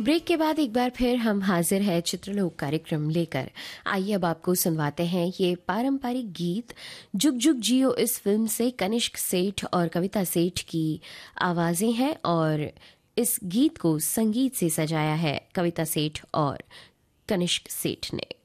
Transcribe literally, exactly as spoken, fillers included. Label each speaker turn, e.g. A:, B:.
A: Break के बाद एक बार फिर हम हाजिर है चित्रलोक कार्यक्रम लेकर। आइए अब आपको सुनवाते हैं ये पारंपरिक गीत जुग जुग जियो। इस फिल्म से कनिष्क सेठ और कविता सेठ की आवाजें हैं और इस गीत को संगीत से सजाया है कविता सेठ और कनिष्क सेठ ने।